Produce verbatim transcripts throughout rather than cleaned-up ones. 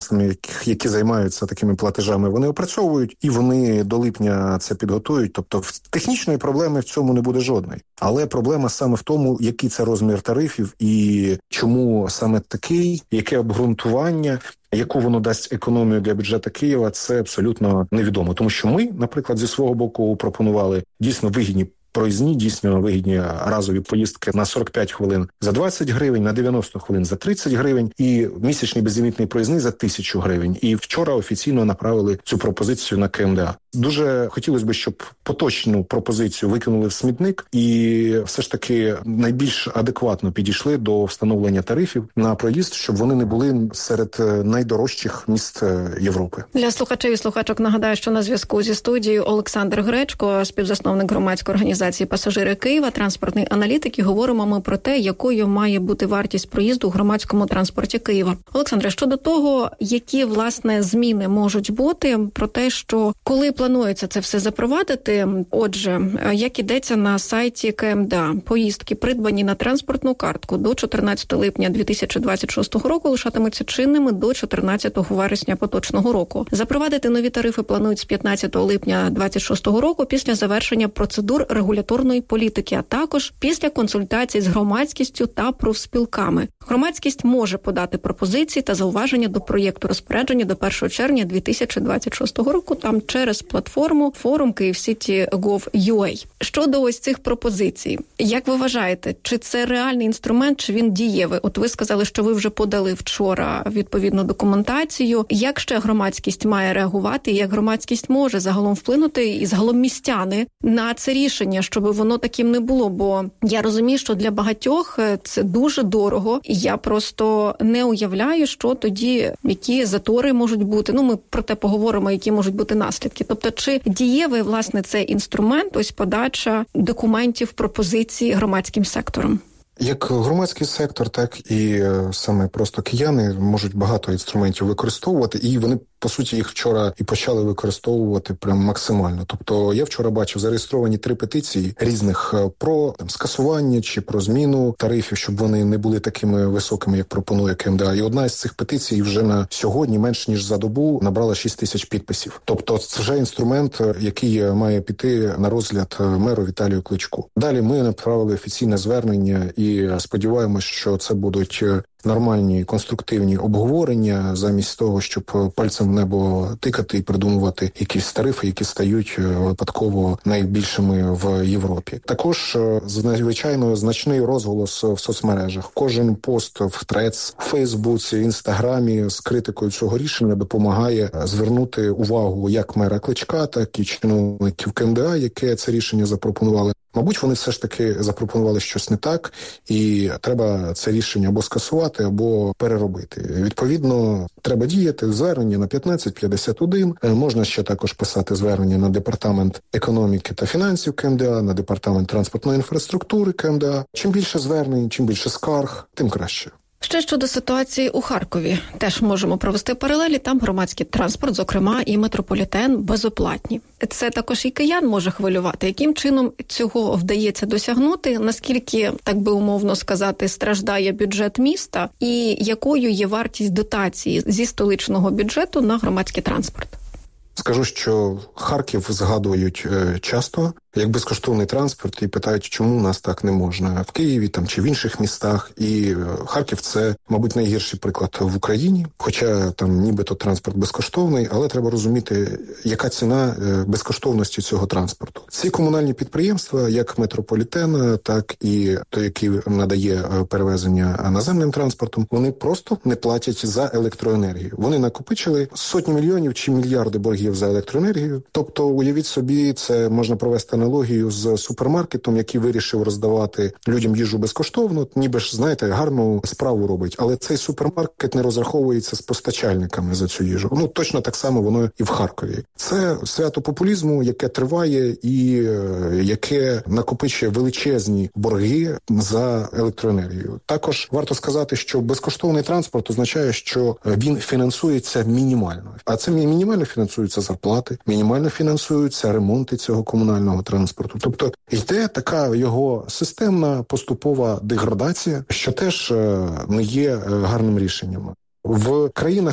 підприємствами, які, які займаються такими платежами, вони опрацьовують і вони до липня це підготують. Тобто технічної проблеми в цьому не буде жодної. Але проблема саме в тому, який це розмір тарифів і чому саме такий, яке обґрунтування, яку воно дасть економію для бюджету Києва, це абсолютно невідомо. Тому що ми, наприклад, зі свого боку пропонували дійсно вигідні проїзні, дійсно вигідні разові поїздки на сорок п'ять хвилин за двадцять гривень, на дев'яносто хвилин за тридцять гривень і місячний безлімітний проїзний за тисячу гривень. І вчора офіційно направили цю пропозицію на КМДА. Дуже хотілося б, щоб поточну пропозицію викинули в смітник і все ж таки найбільш адекватно підійшли до встановлення тарифів на проїзд, щоб вони не були серед найдорожчих міст Європи. Для слухачів і слухачок нагадаю, що на зв'язку зі студією Олександр Гречко, співзасновник громадської організації «Пасажири Києва», транспортний аналітик, і говоримо ми про те, якою має бути вартість проїзду у громадському транспорті Києва. Олександре, щодо того, які, власне, зміни можуть бути, про те, що коли планується це все запровадити, отже, як ідеться на сайті КМДА, поїздки, придбані на транспортну картку до чотирнадцятого липня дві тисячі двадцять шостого року, лишатимуться чинними до чотирнадцятого вересня поточного року. Запровадити нові тарифи планують з п'ятнадцятого липня двадцять шостого року після завершення процедур регуляторної політики, а також після консультацій з громадськістю та профспілками. Громадськість може подати пропозиції та зауваження до проєкту розпорядження до першого червня дві тисячі двадцять шостого року, там через платформу форум Київсіті Гов ю ей. Щодо ось цих пропозицій, як ви вважаєте, чи це реальний інструмент, чи він дієвий? От ви сказали, що ви вже подали вчора відповідну документацію. Як ще громадськість має реагувати, і як громадськість може загалом вплинути, і загалом містяни, на це рішення, щоб воно таким не було? Бо я розумію, що для багатьох це дуже дорого, і я просто не уявляю, що тоді, які затори можуть бути. Ну, ми про те поговоримо, які можуть бути наслідки. Тобто, чи дієвий, власне, цей інструмент, ось подача документів, пропозицій громадським сектором? Як громадський сектор, так і саме просто кияни можуть багато інструментів використовувати, і вони, по суті, їх вчора і почали використовувати прям максимально. Тобто я вчора бачив зареєстровані три петиції різних про там, скасування чи про зміну тарифів, щоб вони не були такими високими, як пропонує КМДА. І одна із цих петицій вже на сьогодні, менш ніж за добу, набрала шість тисяч підписів. Тобто це вже інструмент, який має піти на розгляд меру Віталію Кличку. Далі ми направили офіційне звернення і І сподіваємось, що це будуть нормальні, конструктивні обговорення, замість того, щоб пальцем в небо тикати і придумувати якісь тарифи, які стають випадково найбільшими в Європі. Також, звичайно, значний розголос в соцмережах. Кожен пост в Трец, в Фейсбуці, Інстаграмі з критикою цього рішення допомагає звернути увагу як мера Кличка, так і чиновників КМДА, яке це рішення запропонували. Мабуть, вони все ж таки запропонували щось не так, і треба це рішення або скасувати, або переробити. Відповідно, треба діяти. Звернення на п'ятнадцять п'ятдесят один. Можна ще також писати звернення на Департамент економіки та фінансів КМДА, на Департамент транспортної інфраструктури КМДА. Чим більше звернень, чим більше скарг, тим краще. Ще щодо ситуації у Харкові. Теж можемо провести паралелі. Там громадський транспорт, зокрема і метрополітен, безоплатні. Це також і киян може хвилювати. Яким чином цього вдається досягнути? Наскільки, так би умовно сказати, страждає бюджет міста? І якою є вартість дотації зі столичного бюджету на громадський транспорт? Скажу, що Харків згадують е, часто як безкоштовний транспорт і питають, чому у нас так не можна в Києві там чи в інших містах. І е, Харків – це, мабуть, найгірший приклад в Україні, хоча там нібито транспорт безкоштовний, але треба розуміти, яка ціна е, безкоштовності цього транспорту. Ці комунальні підприємства, як метрополітен, так і той, який надає е, перевезення наземним транспортом, вони просто не платять за електроенергію. Вони накопичили сотні мільйонів чи мільярди боргів за електроенергію. Тобто, уявіть собі, це можна провести аналогію з супермаркетом, який вирішив роздавати людям їжу безкоштовно, ніби ж, знаєте, гарну справу робить. Але цей супермаркет не розраховується з постачальниками за цю їжу. Ну, точно так само воно і в Харкові. Це свято популізму, яке триває і е, яке накопичує величезні борги за електроенергію. Також варто сказати, що безкоштовний транспорт означає, що він фінансується мінімально. А це мінімально фінансуються зарплати, мінімально фінансуються ремонти цього комунального транспорту. Тобто йде така його системна поступова деградація, що теж не є гарним рішенням. В країнах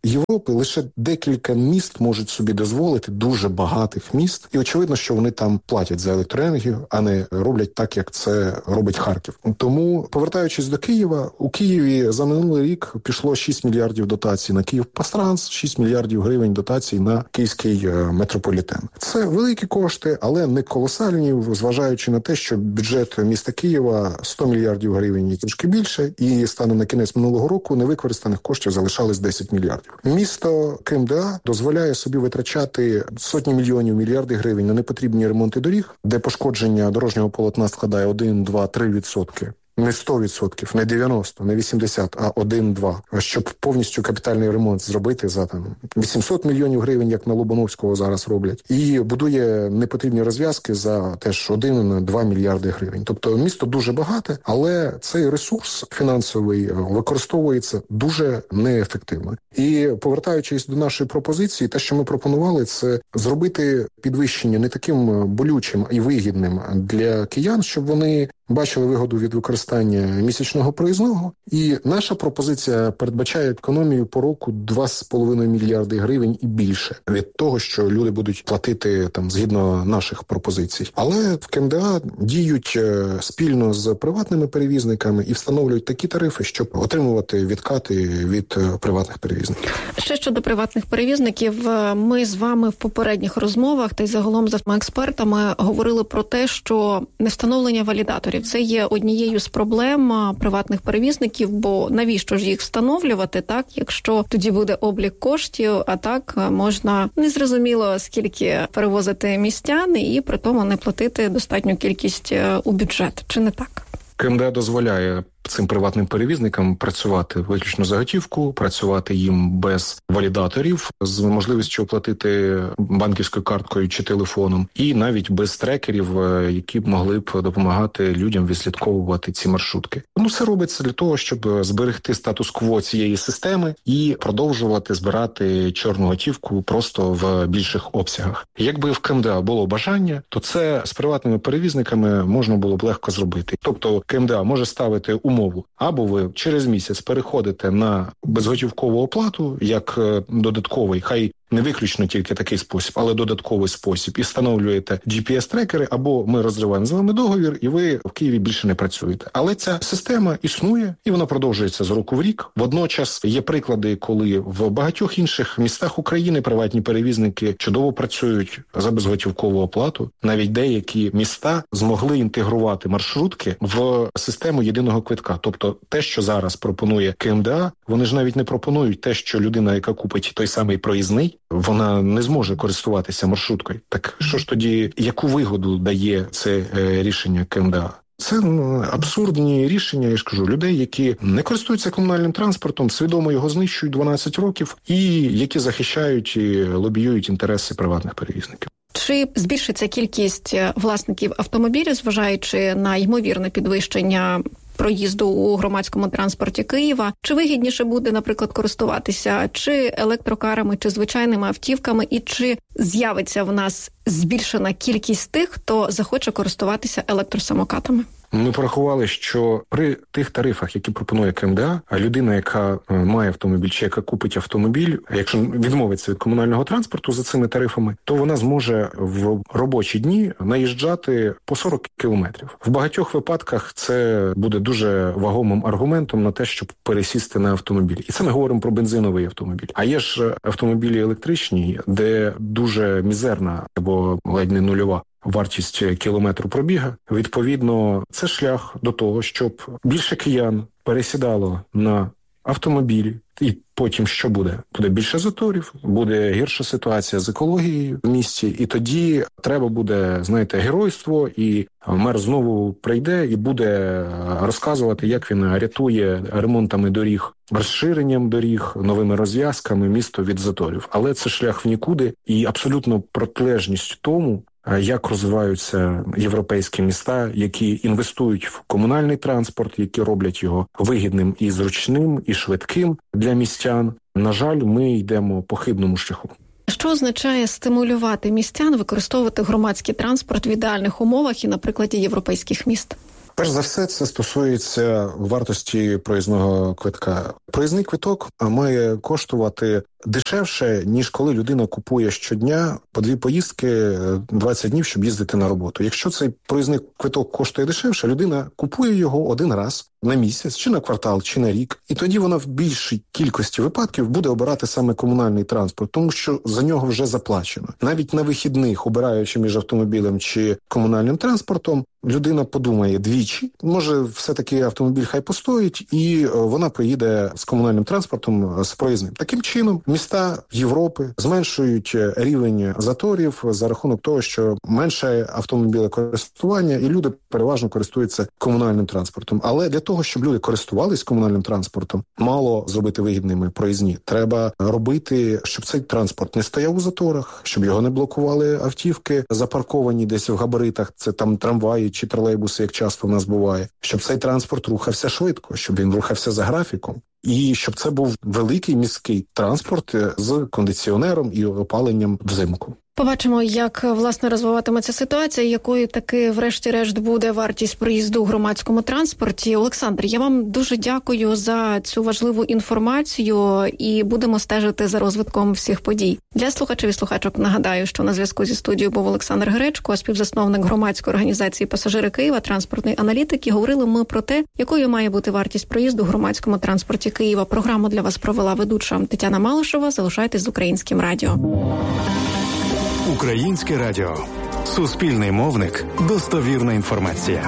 Європи лише декілька міст можуть собі дозволити, дуже багатих міст. І очевидно, що вони там платять за електроенергію, а не роблять так, як це робить Харків. Тому, повертаючись до Києва, у Києві за минулий рік пішло шість мільярдів дотацій на Київпастранс, шість мільярдів гривень дотацій на київський метрополітен. Це великі кошти, але не колосальні, зважаючи на те, що бюджет міста Києва сто мільярдів гривень і трошки більше, і станом на кінець минулого року невикористаних коштів залишалось десять мільярдів. Місто КМДА дозволяє собі витрачати сотні мільйонів, мільярди гривень на непотрібні ремонти доріг, де пошкодження дорожнього полотна складає один, два, три відсотки. Не сто відсотків, не дев'яносто, не вісімдесят, а один-два. Щоб повністю капітальний ремонт зробити за там вісімсот мільйонів гривень, як на Лобановського зараз роблять. І будує непотрібні розв'язки за теж один-два мільярди гривень. Тобто місто дуже багате, але цей ресурс фінансовий використовується дуже неефективно. І повертаючись до нашої пропозиції, те, що ми пропонували, це зробити підвищення не таким болючим і вигідним для киян, щоб вони бачили вигоду від використання місячного проїзного. І наша пропозиція передбачає економію по року два з половиною мільярди гривень і більше від того, що люди будуть платити там згідно наших пропозицій. Але в КМДА діють спільно з приватними перевізниками і встановлюють такі тарифи, щоб отримувати відкати від приватних перевізників. Ще щодо приватних перевізників, ми з вами в попередніх розмовах та й загалом з експертами говорили про те, що невстановлення валідаторів це є однією з проблем приватних перевізників, бо навіщо ж їх встановлювати, так, якщо тоді буде облік коштів, а так можна незрозуміло скільки перевозити містян і при тому не платити достатню кількість у бюджет. Чи не так? КМДА дозволяє цим приватним перевізникам працювати виключно за готівку, працювати їм без валідаторів, з можливістю оплатити банківською карткою чи телефоном, і навіть без трекерів, які б могли б допомагати людям відслідковувати ці маршрутки. Ну, все робиться для того, щоб зберегти статус-кво цієї системи і продовжувати збирати чорну готівку просто в більших обсягах. Якби в КМДА було бажання, то це з приватними перевізниками можна було б легко зробити. Тобто КМДА може ставити умови, Мову. Або ви через місяць переходите на безготівкову оплату, як додатковий, хай не виключно тільки такий спосіб, але додатковий спосіб, і встановлюєте джі пі ес-трекери, або ми розриваємо з вами договір, і ви в Києві більше не працюєте. Але ця система існує, і вона продовжується з року в рік. Водночас є приклади, коли в багатьох інших містах України приватні перевізники чудово працюють за безготівкову оплату. Навіть деякі міста змогли інтегрувати маршрутки в систему єдиного квитка. Тобто те, що зараз пропонує КМДА, вони ж навіть не пропонують те, що людина, яка купить той самий проїзний, вона не зможе користуватися маршруткою. Так що ж тоді, яку вигоду дає це е, рішення КМДА? Це ну, абсурдні рішення, я ж кажу, людей, які не користуються комунальним транспортом, свідомо його знищують дванадцять років і які захищають і лобіюють інтереси приватних перевізників. Чи збільшиться кількість власників автомобілів, зважаючи на ймовірне підвищення проїзду у громадському транспорті Києва? Чи вигідніше буде, наприклад, користуватися чи електрокарами, чи звичайними автівками, і чи з'явиться в нас збільшена кількість тих, хто захоче користуватися електросамокатами? Ми порахували, що при тих тарифах, які пропонує КМДА, а людина, яка має автомобіль чи яка купить автомобіль, якщо відмовиться від комунального транспорту за цими тарифами, то вона зможе в робочі дні наїжджати по сорок кілометрів. В багатьох випадках це буде дуже вагомим аргументом на те, щоб пересісти на автомобіль. І це ми говоримо про бензиновий автомобіль. А є ж автомобілі електричні, де дуже мізерна або ледь не нульова вартість кілометру пробіга. Відповідно, це шлях до того, щоб більше киян пересідало на автомобілі. І потім що буде? Буде більше заторів, буде гірша ситуація з екологією в місті, і тоді треба буде, знаєте, геройство, і мер знову прийде і буде розказувати, як він рятує ремонтами доріг, розширенням доріг, новими розв'язками місто від заторів. Але це шлях в нікуди і абсолютно протилежність тому, як розвиваються європейські міста, які інвестують в комунальний транспорт, які роблять його вигідним і зручним, і швидким для містян. На жаль, ми йдемо по хибному шляху. Що означає стимулювати містян використовувати громадський транспорт в ідеальних умовах і на прикладі європейських міст? Перш за все, це стосується вартості проїзного квитка. Проїзний квиток має коштувати дешевше, ніж коли людина купує щодня по дві поїздки двадцять днів, щоб їздити на роботу. Якщо цей проїзний квиток коштує дешевше, людина купує його один раз на місяць, чи на квартал, чи на рік. І тоді вона в більшій кількості випадків буде обирати саме комунальний транспорт, тому що за нього вже заплачено. Навіть на вихідних, обираючи між автомобілем чи комунальним транспортом, людина подумає двічі, може все-таки автомобіль хай постоїть, і вона приїде з комунальним транспортом, з проїзним. Таким чином, міста Європи зменшують рівень заторів за рахунок того, що менше автомобілекористування, і люди переважно користуються комунальним транспортом. Але для того, щоб люди користувались комунальним транспортом, мало зробити вигідними проїзні. Треба робити, щоб цей транспорт не стояв у заторах, щоб його не блокували автівки, запарковані десь в габаритах, це там трамваї чи тролейбуси, як часто в нас буває, щоб цей транспорт рухався швидко, щоб він рухався за графіком. І щоб це був великий міський транспорт з кондиціонером і опаленням взимку. Побачимо, як, власне, розвиватиметься ситуація, якою таки, врешті-решт, буде вартість проїзду у громадському транспорті. Олександр, я вам дуже дякую за цю важливу інформацію і будемо стежити за розвитком всіх подій. Для слухачів і слухачок нагадаю, що на зв'язку зі студією був Олександр Гречко, співзасновник громадської організації «Пасажири Києва», транспортний аналітик, і говорили ми про те, якою має бути вартість проїзду у громадському транспорті Києва. Програму для вас провела ведуча Тетяна Малишева. Залишайтесь з Українським радіо. Українське радіо. Суспільний мовник. Достовірна інформація.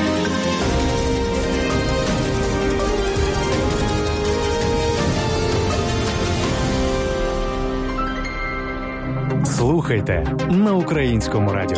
Слухайте на Українському радіо.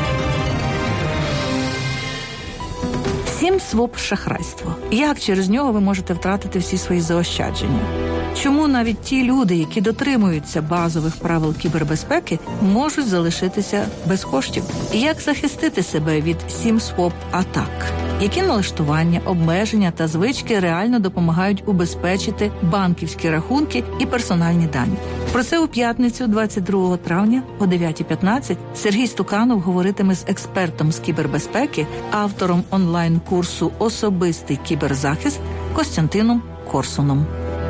Сім-своп – шахрайство. Як через нього ви можете втратити всі свої заощадження? Чому навіть ті люди, які дотримуються базових правил кібербезпеки, можуть залишитися без коштів? Як захистити себе від сім-своп-атак? Які налаштування, обмеження та звички реально допомагають убезпечити банківські рахунки і персональні дані? Про це у п'ятницю, двадцять другого травня о дев'ята п'ятнадцять Сергій Стуканов говоритиме з експертом з кібербезпеки, автором онлайн-курсу «Особистий кіберзахист» Костянтином Корсуном.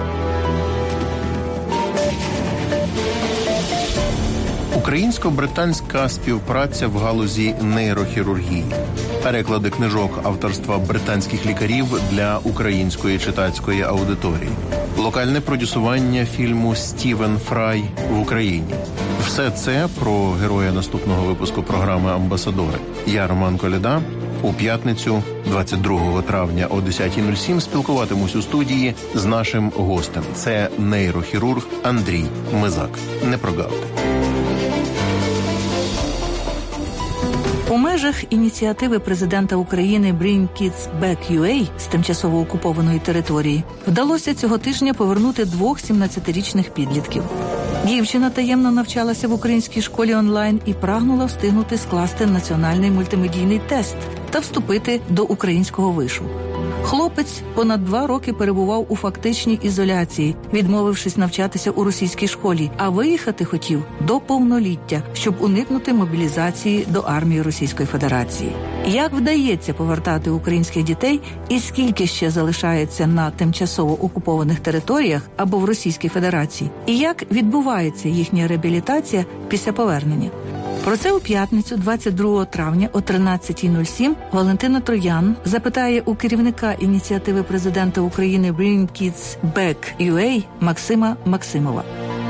Українсько-британська співпраця в галузі нейрохірургії. Переклади книжок авторства британських лікарів для української читацької аудиторії. Локальне продюсування фільму «Стівен Фрай» в Україні. Все це про героя наступного випуску програми «Амбасадори». Я, Роман Коляда. У п'ятницю, двадцять другого травня о десята нуль сім спілкуватимусь у студії з нашим гостем. Це нейрохірург Андрій Мизак. Не прогавте. У межах ініціативи президента України Bring Kids Back ю ей з тимчасово окупованої території вдалося цього тижня повернути двох сімнадцятирічних підлітків. Дівчина таємно навчалася в українській школі онлайн і прагнула встигнути скласти національний мультимедійний тест та вступити до українського вишу. Хлопець понад два роки перебував у фактичній ізоляції, відмовившись навчатися у російській школі, а виїхати хотів до повноліття, щоб уникнути мобілізації до армії Російської Федерації. Як вдається повертати українських дітей і скільки ще залишається на тимчасово окупованих територіях або в Російській Федерації? І як відбувається їхня реабілітація після повернення? Про це у п'ятницю, двадцять другого травня о тринадцята нуль сім Валентина Троян запитає у керівника ініціативи президента України Bring Kids Back ю ей Максима Максимова.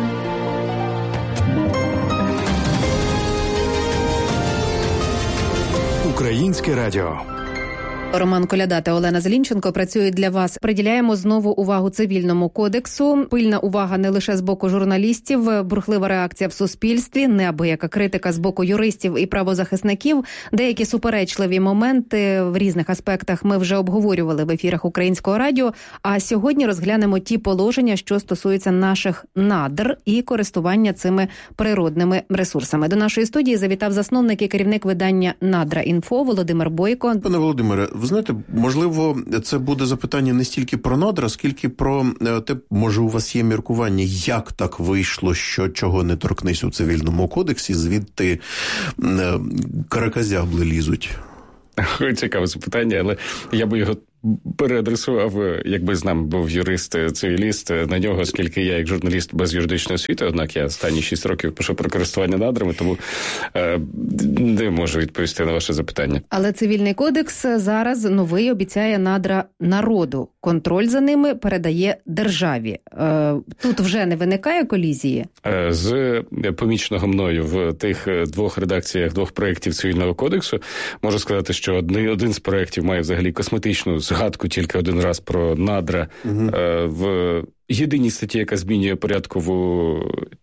Українське радіо. Роман Коляда та Олена Зелінченко працюють для вас. Приділяємо знову увагу цивільному кодексу. Пильна увага не лише з боку журналістів, бурхлива реакція в суспільстві, неабияка критика з боку юристів і правозахисників. Деякі суперечливі моменти в різних аспектах ми вже обговорювали в ефірах Українського радіо. А сьогодні розглянемо ті положення, що стосуються наших надр і користування цими природними ресурсами. До нашої студії завітав засновник і керівник видання «Надра.Інфо» Володимир Бойко. Пане Володимире, ви знаєте, можливо, це буде запитання не стільки про надра, скільки про те, може, у вас є міркування, як так вийшло, що чого не торкнись у цивільному кодексі, звідти каракозябли лізуть. Цікаве запитання, але я би його переадресував, якби з нами був юрист-цивіліст, на нього, оскільки я як журналіст без юридичної освіти, однак я останні шість років пишу про користування надрами, тому е, не можу відповісти на ваше запитання. Але Цивільний кодекс зараз новий обіцяє надра народу. Контроль за ними передає державі. Е, тут вже не виникає колізії? Е, з поміченого мною в тих двох редакціях двох проєктів Цивільного кодексу можу сказати, що один, один з проєктів має взагалі косметичну згадку тільки один раз про надра угу. е, в єдиній статті, яка змінює порядкову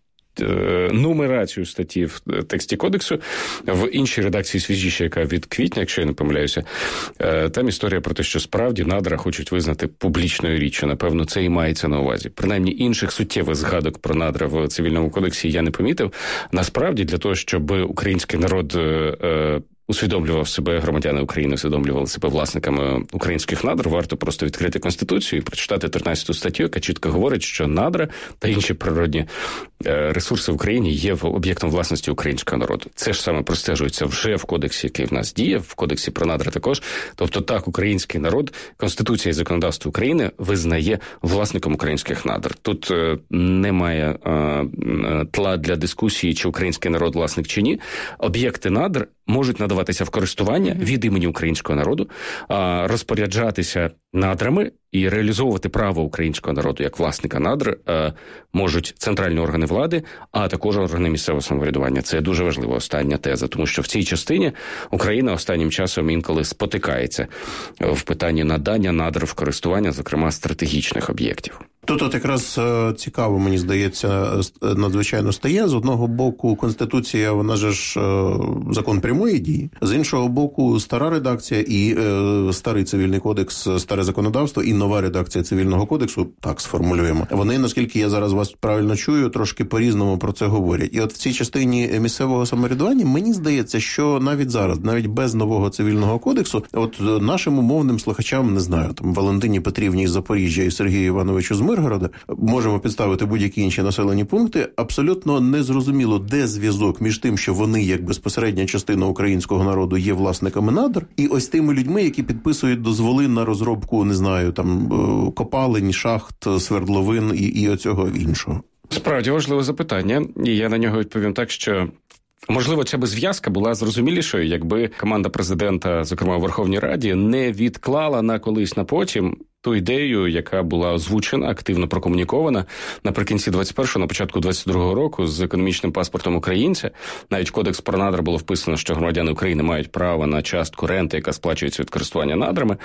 е, нумерацію статті в тексті кодексу. В іншій редакції свіжіше, яка від квітня, якщо я не помиляюся, е, там історія про те, що справді надра хочуть визнати публічною річчю. Напевно, це і мається на увазі. Принаймні, інших суттєвих згадок про надра в Цивільному кодексі я не помітив. Насправді, для того, щоб український народ е, усвідомлював себе, громадяни України усвідомлювали себе власниками українських надр, варто просто відкрити Конституцію і прочитати тринадцяту статтю, яка чітко говорить, що надра та інші природні ресурси в Україні є об'єктом власності українського народу. Це ж саме простежується вже в кодексі, який в нас діє, в кодексі про надра також. Тобто так, український народ, Конституція і законодавство України визнає власником українських надр. Тут е, немає е, тла для дискусії, чи український народ власник, чи ні. Об'єкти надр можуть надаватися в користування від імені українського народу, розпоряджатися надрами і реалізовувати право українського народу як власника надр можуть центральні органи влади, а також органи місцевого самоврядування. Це дуже важлива остання теза, тому що в цій частині Україна останнім часом інколи спотикається в питанні надання надр в користування, зокрема стратегічних об'єктів. Тут от якраз цікаво, мені здається, надзвичайно стає. З одного боку, Конституція, вона же ж закон прямої дії. З іншого боку, стара редакція і е, старий Цивільний кодекс, старе законодавство і нова редакція Цивільного кодексу, так сформулюємо. Вони, наскільки я зараз вас правильно чую, трошки по-різному про це говорять. І от в цій частині місцевого самоврядування, мені здається, що навіть зараз, навіть без нового Цивільного кодексу, от нашим умовним слухачам, не знаю, там Валентині Петрівні із Запоріжжя і Сергію Івановичу з Миргорода, можемо підставити будь-які інші населені пункти, абсолютно незрозуміло, де зв'язок між тим, що вони, як безпосередня частина українського народу, є власниками надр, і ось тими людьми, які підписують дозволи на розробку, не знаю, там, копалень, шахт, свердловин і, і оцього іншого. Справді важливе запитання, і я на нього відповім так, що можливо, ця би зв'язка була зрозумілішою, якби команда президента, зокрема у Верховній Раді, не відклала на колись на потім ту ідею, яка була озвучена, активно прокомунікована наприкінці двадцять першого, на початку двадцять другого року з економічним паспортом українця. Навіть в Кодекс про надра було вписано, що громадяни України мають право на частку ренти, яка сплачується від користування надрами.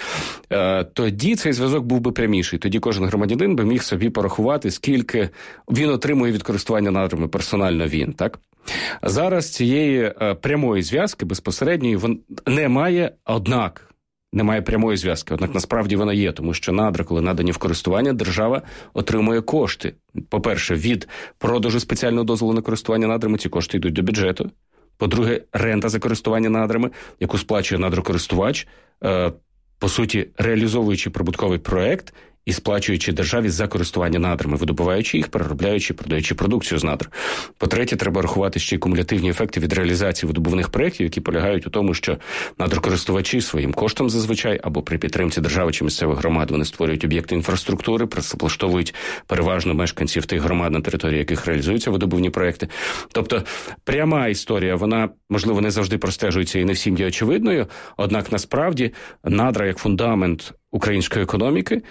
Тоді цей зв'язок був би пряміший. Тоді кожен громадянин би міг собі порахувати, скільки він отримує від користування надрами персонально він, так? Зараз цієї прямої зв'язки безпосередньої немає, однак немає прямої зв'язки, однак насправді вона є, тому що надра, коли надані в користування, держава отримує кошти. По-перше, від продажу спеціального дозволу на користування надрами ці кошти йдуть до бюджету. По-друге, рента за користування надрами, яку сплачує надрокористувач, по суті, реалізовуючи прибутковий проект і сплачуючи державі за користування надрами, видобуваючи їх, переробляючи, продаючи продукцію з надр. По-третє, треба рахувати ще й кумулятивні ефекти від реалізації видобувних проєктів, які полягають у тому, що надрокористувачі своїм коштом зазвичай або при підтримці держави чи місцевих громад вони створюють об'єкти інфраструктури, працевлаштовують переважно мешканців тих громад, на території яких реалізуються видобувні проєкти. Тобто пряма історія, вона, можливо, не завжди простежується і не всім є очевидною, однак насправді надра як фундамент української економіки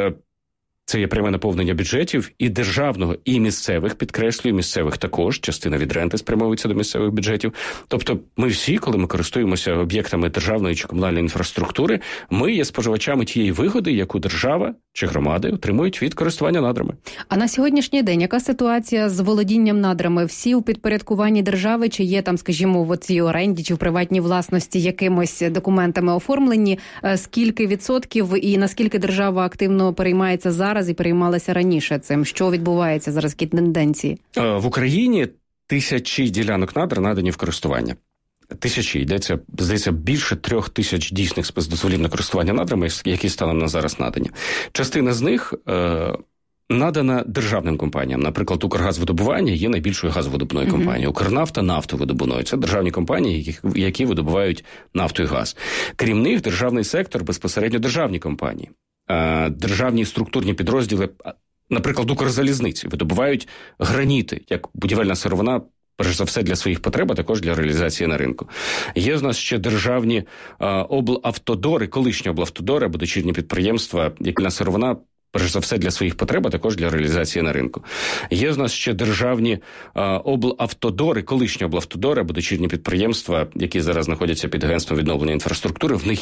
– це є пряме наповнення бюджетів і державного, і місцевих, підкреслюю, місцевих також, частина від ренти спрямовується до місцевих бюджетів. Тобто ми всі, коли ми користуємося об'єктами державної чи комунальної інфраструктури, ми є споживачами тієї вигоди, яку держава чи громади отримують від користування надрами. А на сьогоднішній день яка ситуація з володінням надрами? Всі у підпорядкуванні держави, чи є там, скажімо, в цій оренді чи в приватній власності якимось документами оформлені? Скільки відсотків і наскільки держава активно переймається зараз і переймалася раніше цим? Що відбувається зараз, які тенденції? В Україні тисячі ділянок надр надані в користування. Тисячі, йдеться, здається, більше трьох тисяч дійсних спецдозволів на користування надрами, які станом на зараз надані. Частина з них е, надана державним компаніям. Наприклад, Укргазвидобування є найбільшою газовидобувною mm-hmm. компанією. Укрнафта – нафтовидобувною. Це державні компанії, які, які видобувають нафту і газ. Крім них, державний сектор – безпосередньо державні компанії. Державні структурні підрозділи, наприклад, Укрзалізниці, видобувають граніти, як будівельна сировина, перш за все, для своїх потреб, а також для реалізації на ринку. Є в нас ще державні а, облавтодори, колишні облавтодори або дочірні підприємства, як на сировина, перш за все, для своїх потреб, а також для реалізації на ринку. Є в нас ще державні а, облавтодори, колишні облавтодори або дочірні підприємства, які зараз знаходяться під агентством відновлення інфраструктури. В них